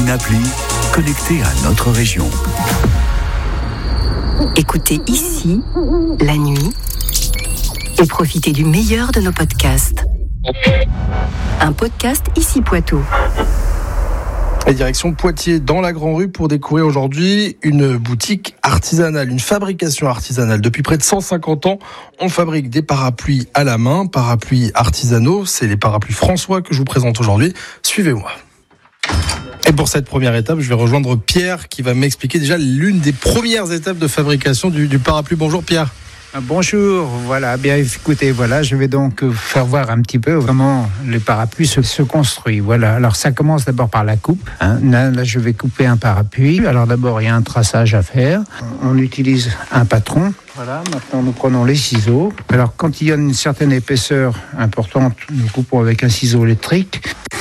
une appli connectée à notre région. Écoutez ici, la nuit, et profitez du meilleur de nos podcasts. Un podcast Ici Poitou. La direction Poitiers dans la Grand Rue pour découvrir aujourd'hui une boutique artisanale, une fabrication artisanale. Depuis près de 150 ans, on fabrique des parapluies à la main, parapluies artisanaux. C'est les parapluies François que je vous présente aujourd'hui. Suivez-moi. Et pour cette première étape, je vais rejoindre Pierre qui va m'expliquer déjà l'une des premières étapes de fabrication du parapluie. Bonjour Pierre. Bonjour, voilà, bien écoutez, voilà, je vais donc faire voir un petit peu comment le parapluie se construit. Voilà, alors ça commence d'abord par la coupe. Là, je vais couper un parapluie. Alors d'abord, il y a un traçage à faire. On utilise un patron. Voilà, maintenant nous prenons les ciseaux. Alors quand il y a une certaine épaisseur importante, nous coupons avec un ciseau électrique.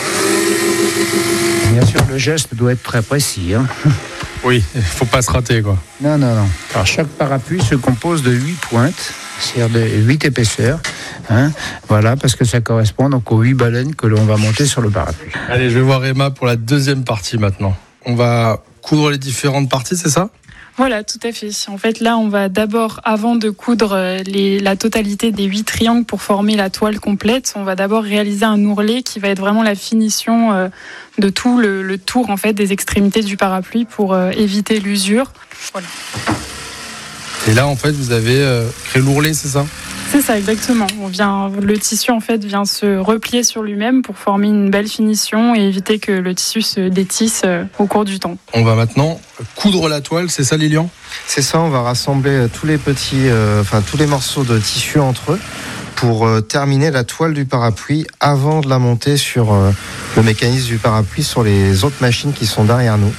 Bien sûr, le geste doit être très précis. Oui, il ne faut pas se rater, quoi. Non. Alors, chaque parapluie se compose de 8 pointes, c'est-à-dire de 8 épaisseurs. Voilà, parce que ça correspond donc aux 8 baleines que l'on va monter sur le parapluie. Allez, je vais voir Emma pour la deuxième partie maintenant. On va coudre les différentes parties, c'est ça ? Voilà, tout à fait. En fait, là, on va d'abord, avant de coudre la totalité des 8 triangles pour former la toile complète, on va d'abord réaliser un ourlet qui va être vraiment la finition de tout le tour en fait des extrémités du parapluie pour éviter l'usure. Voilà. Et là, en fait, vous avez créé l'ourlet, c'est ça ? C'est ça, exactement. Le tissu en fait vient se replier sur lui-même pour former une belle finition et éviter que le tissu se détisse au cours du temps. On va maintenant coudre la toile, c'est ça Lilian ? C'est ça, on va rassembler tous les morceaux de tissu entre eux pour terminer la toile du parapluie avant de la monter sur le mécanisme du parapluie sur les autres machines qui sont derrière nous.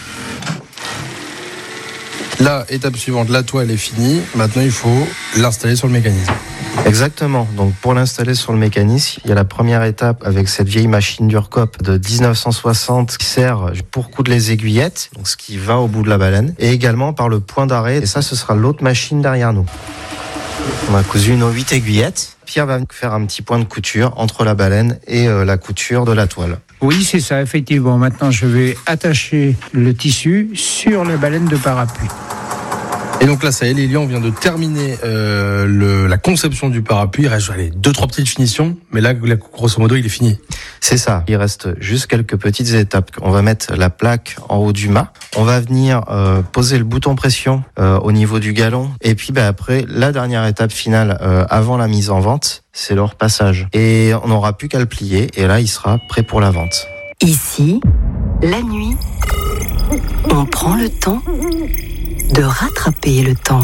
La étape suivante, la toile est finie. Maintenant, il faut l'installer sur le mécanisme. Exactement. Donc, pour l'installer sur le mécanisme, il y a la première étape avec cette vieille machine d'Urcop de 1960 qui sert pour coudre les aiguillettes, donc ce qui va au bout de la baleine, et également par le point d'arrêt. Et ça, ce sera l'autre machine derrière nous. On a cousu nos 8 aiguillettes. Pierre va faire un petit point de couture entre la baleine et la couture de la toile. Oui, c'est ça, effectivement. Maintenant, je vais attacher le tissu sur la baleine de parapluie. Et donc là, ça y est, Lilian vient de terminer la conception du parapluie. Il reste 2-3 petites finitions, mais là, grosso modo, il est fini. C'est ça. Il reste juste quelques petites étapes. On va mettre la plaque en haut du mât. On va venir poser le bouton pression au niveau du galon. Et puis après, la dernière étape finale avant la mise en vente, c'est le repassage. Et on n'aura plus qu'à le plier. Et là, il sera prêt pour la vente. Ici, la nuit, on prend le temps de rattraper le temps.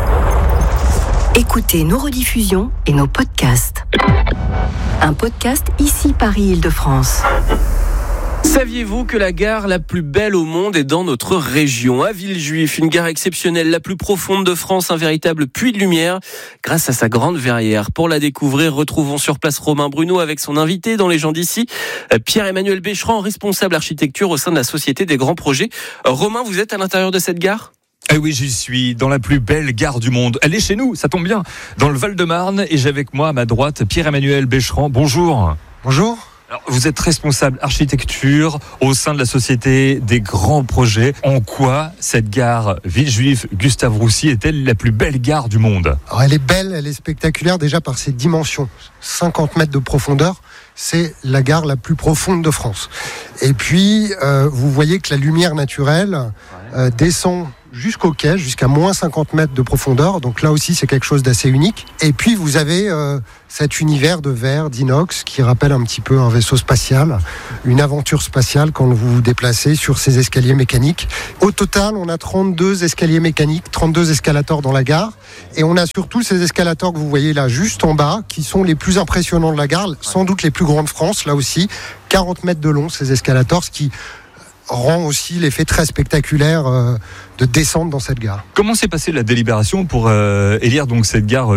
Écoutez nos rediffusions et nos podcasts. Un podcast Ici Paris-Île-de-France. Saviez-vous que la gare la plus belle au monde est dans notre région, à Villejuif, une gare exceptionnelle, la plus profonde de France, un véritable puits de lumière, grâce à sa grande verrière. Pour la découvrir, retrouvons sur place Romain Bruno avec son invité dans Les gens d'ici, Pierre-Emmanuel Bécherand, responsable architecture au sein de la Société des Grands Projets. Romain, vous êtes à l'intérieur de cette gare ? Eh oui, j'y suis, dans la plus belle gare du monde. Elle est chez nous, ça tombe bien, dans le Val-de-Marne, et j'ai avec moi à ma droite Pierre-Emmanuel Bécherand. Bonjour. Bonjour. Alors, vous êtes responsable architecture au sein de la Société des Grands Projets. En quoi cette gare Villejuif-Gustave-Roussy est-elle la plus belle gare du monde ? Alors elle est belle, elle est spectaculaire déjà par ses dimensions. 50 mètres de profondeur, c'est la gare la plus profonde de France. Et puis, vous voyez que la lumière naturelle descend jusqu'au quai, jusqu'à moins 50 mètres de profondeur. Donc là aussi, c'est quelque chose d'assez unique. Et puis, vous avez cet univers de verre, d'inox, qui rappelle un petit peu un vaisseau spatial, une aventure spatiale quand vous vous déplacez sur ces escaliers mécaniques. Au total, on a 32 escaliers mécaniques, 32 escalators dans la gare. Et on a surtout ces escalators que vous voyez là, juste en bas, qui sont les plus impressionnants de la gare, sans doute les plus grands de France, là aussi. 40 mètres de long, ces escalators, ce qui rend aussi l'effet très spectaculaire de descendre dans cette gare. Comment s'est passée la délibération pour élire donc cette gare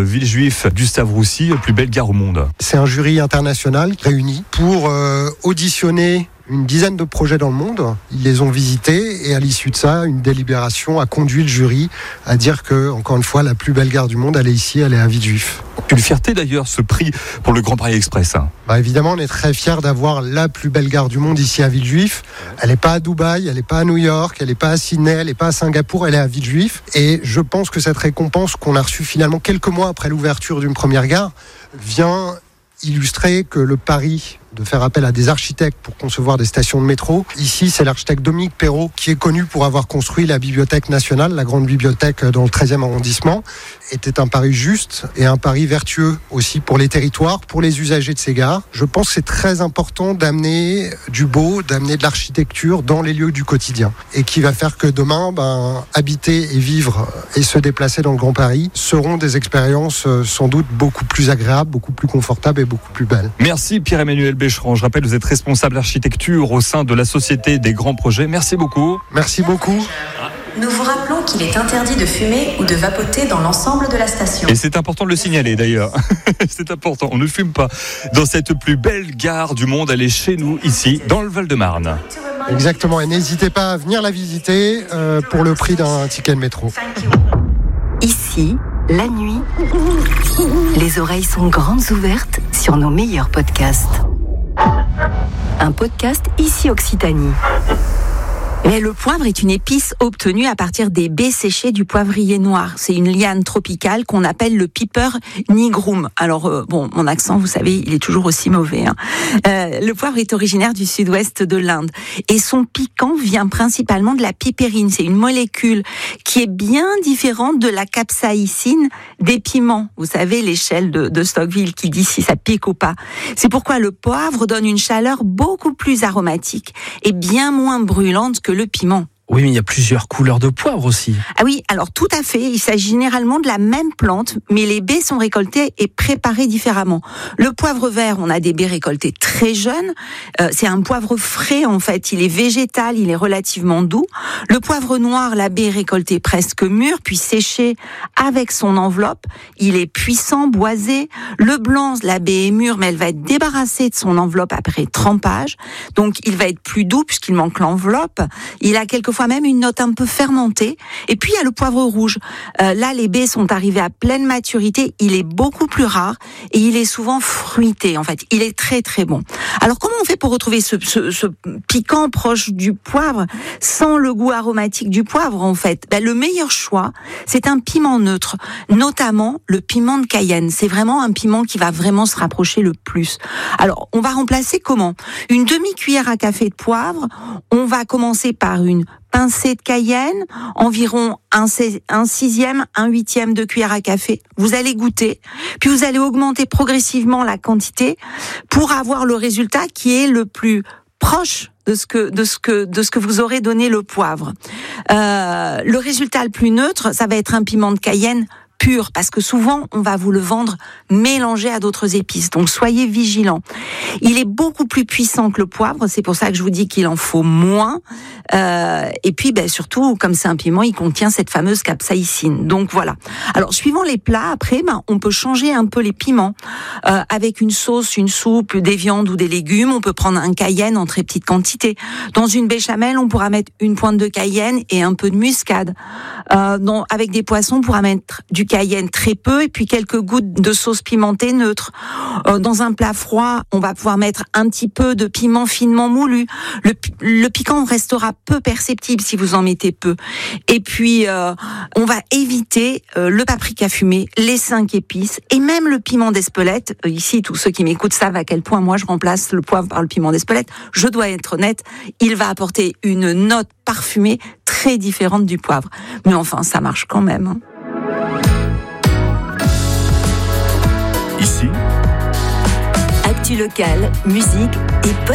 Villejuif-Gustave-Roussy, plus belle gare au monde ? C'est un jury international réuni pour auditionner une dizaine de projets dans le monde. Ils les ont visités et à l'issue de ça, une délibération a conduit le jury à dire que, encore une fois, la plus belle gare du monde, elle est ici, elle est à Villejuif. Une fierté d'ailleurs, ce prix pour le Grand Paris Express. Évidemment, on est très fiers d'avoir la plus belle gare du monde ici à Villejuif. Elle n'est pas à Dubaï, elle n'est pas à New York, elle n'est pas à Sydney, elle n'est pas à Singapour, elle est à Villejuif. Et je pense que cette récompense qu'on a reçue finalement quelques mois après l'ouverture d'une première gare vient illustrer que le pari de faire appel à des architectes pour concevoir des stations de métro. Ici, c'est l'architecte Dominique Perrault qui est connu pour avoir construit la Bibliothèque nationale, la grande bibliothèque dans le 13e arrondissement. Était un pari juste et un pari vertueux aussi pour les territoires, pour les usagers de ces gares. Je pense que c'est très important d'amener du beau, d'amener de l'architecture dans les lieux du quotidien et qui va faire que demain, habiter et vivre et se déplacer dans le Grand Paris seront des expériences sans doute beaucoup plus agréables, beaucoup plus confortables et beaucoup plus belles. Merci Pierre-Emmanuel Bécheron. Je rappelle, vous êtes responsable architecture au sein de la Société des Grands Projets. Merci beaucoup. Merci beaucoup. Nous vous rappelons qu'il est interdit de fumer ou de vapoter dans l'ensemble de la station. Et c'est important de le signaler d'ailleurs. C'est important, on ne fume pas dans cette plus belle gare du monde. Elle est chez nous, ici, dans le Val-de-Marne. Exactement, et n'hésitez pas à venir la visiter pour le prix d'un ticket de métro. Ici, la nuit, les oreilles sont grandes ouvertes sur nos meilleurs podcasts. Un podcast ici Occitanie. Mais le poivre est une épice obtenue à partir des baies séchées du poivrier noir. C'est une liane tropicale qu'on appelle le piper nigrum. Alors, mon accent, vous savez, il est toujours aussi mauvais. Le poivre est originaire du sud-ouest de l'Inde. Et son piquant vient principalement de la pipérine. C'est une molécule qui est bien différente de la capsaïcine des piments. Vous savez, l'échelle de Stockville qui dit si ça pique ou pas. C'est pourquoi le poivre donne une chaleur beaucoup plus aromatique et bien moins brûlante que le piment. Oui, mais il y a plusieurs couleurs de poivre aussi. Ah oui, alors tout à fait. Il s'agit généralement de la même plante, mais les baies sont récoltées et préparées différemment. Le poivre vert, on a des baies récoltées très jeunes. C'est un poivre frais, en fait. Il est végétal, il est relativement doux. Le poivre noir, la baie est récoltée presque mûre, puis séchée avec son enveloppe. Il est puissant, boisé. Le blanc, la baie est mûre, mais elle va être débarrassée de son enveloppe après trempage. Donc, il va être plus doux puisqu'il manque l'enveloppe. Il a quelquefois même une note un peu fermentée. Et puis il y a le poivre rouge. Là, les baies sont arrivées à pleine maturité. Il est beaucoup plus rare et il est souvent fruité. En fait, il est très très bon. Alors comment on fait pour retrouver ce piquant proche du poivre sans le goût aromatique du poivre en fait? Le meilleur choix, c'est un piment neutre, notamment le piment de Cayenne. C'est vraiment un piment qui va vraiment se rapprocher le plus. Alors on va remplacer comment? Une demi-cuillère à café de poivre. On va commencer par une pincée de cayenne, environ un 6e, un 8e de cuillère à café. Vous allez goûter, puis vous allez augmenter progressivement la quantité pour avoir le résultat qui est le plus proche de ce que vous aurez donné le poivre. Le résultat le plus neutre, ça va être un piment de cayenne pur, parce que souvent on va vous le vendre mélangé à d'autres épices, donc soyez vigilants. Il est beaucoup plus puissant que le poivre, c'est pour ça que je vous dis qu'il en faut moins, et puis surtout, comme c'est un piment, il contient cette fameuse capsaïcine, donc voilà. Alors suivant les plats, après on peut changer un peu les piments, avec une sauce, une soupe, des viandes ou des légumes. On peut prendre un cayenne en très petite quantité. Dans une béchamel, on pourra mettre une pointe de cayenne et un peu de muscade. Avec des poissons, on pourra mettre du cayenne très peu et puis quelques gouttes de sauce pimentée neutre. Dans un plat froid, on va pouvoir mettre un petit peu de piment finement moulu. Le piquant restera peu perceptible si vous en mettez peu. Et puis, on va éviter le paprika fumé, les 5 épices et même le piment d'Espelette. Ici, tous ceux qui m'écoutent savent à quel point moi je remplace le poivre par le piment d'Espelette. Je dois être honnête, il va apporter une note parfumée très différente du poivre. Mais enfin, ça marche quand même. Ici, actu locale, musique et